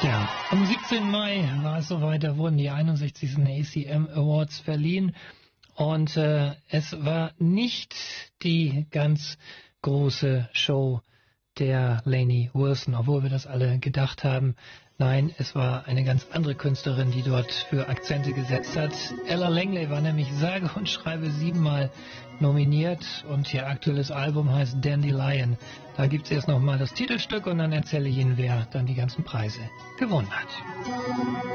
Ja, am 17. Mai war es soweit, da wurden die 61. ACM Awards verliehen und es war nicht die ganz große Show der Lainey Wilson, obwohl wir das alle gedacht haben. Nein, es war eine ganz andere Künstlerin, die dort für Akzente gesetzt hat. Ella Langley war nämlich sage und schreibe 7-mal nominiert und ihr aktuelles Album heißt Dandelion. Da gibt es erst nochmal das Titelstück und dann erzähle ich Ihnen, wer dann die ganzen Preise gewonnen hat.